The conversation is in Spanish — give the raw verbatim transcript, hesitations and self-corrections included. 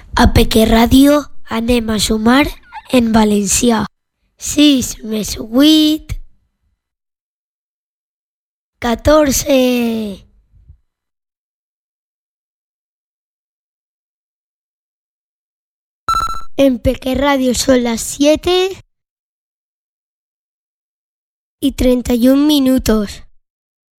A Peque Ràdio anem a sumar en valencià. sis més vuit, catorze. En Peque Radio son las siete y treinta y un minutos.